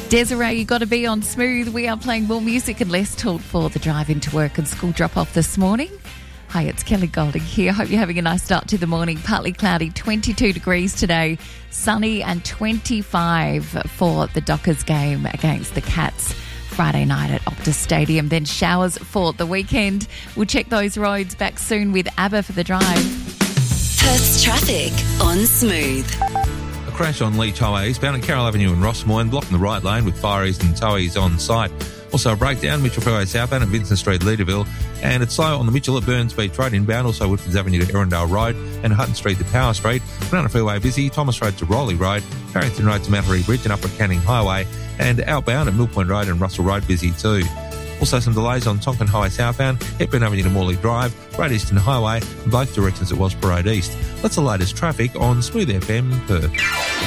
Desiree, you got to be on Smooth. We are playing more music and less talk for the drive into work and school drop-off this morning. Hi, it's Kelly Golding here. Hope you're having a nice start to the morning. Partly cloudy, 22 degrees today, sunny and 25 for the Dockers game against the Cats Friday night at Optus Stadium. Then showers for the weekend. We'll check those roads back soon with ABBA for the drive. Perth's traffic on Smooth. A crash on Leach Highway eastbound at Carroll Avenue in Rossmoyne, blocking the right lane with fireys and towies on site. Also a breakdown, Mitchell Freeway southbound at Vincent Street, Leederville. And it's slow on the Mitchell at Burns Beach Road inbound, also Woodfords Avenue to Erindale Road and Hutton Street to Power Street. Banana Freeway busy, Thomas Road to Rowley Road, Farrington Road to Mattery Bridge and Upper Canning Highway. And outbound at Mill Point Road and Russell Road busy too. Also some delays on Tonkin Highway southbound, Hepburn Avenue to Morley Drive, Great Eastern Highway, and both directions at Wellsborough Road East. That's the latest traffic on Smooth FM Perth.